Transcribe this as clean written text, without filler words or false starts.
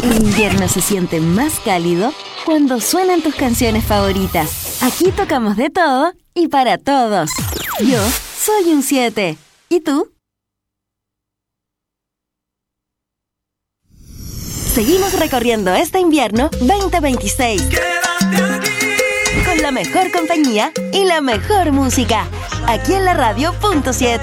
El invierno se siente más cálido cuando suenan tus canciones favoritas. Aquí tocamos de todo y para todos. Yo soy un 7. ¿Y tú? Seguimos recorriendo este invierno 2026. Quédate aquí. Con la mejor compañía y la mejor música. Aquí en la radio .7.